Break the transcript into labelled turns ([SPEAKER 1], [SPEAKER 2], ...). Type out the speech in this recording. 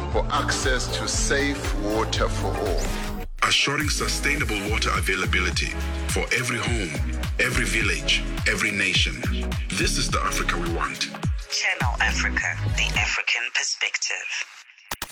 [SPEAKER 1] for access to safe water for all.
[SPEAKER 2] Assuring sustainable water availability for every home, every village, every nation. This is the Africa we want.
[SPEAKER 3] Channel Africa, the African perspective.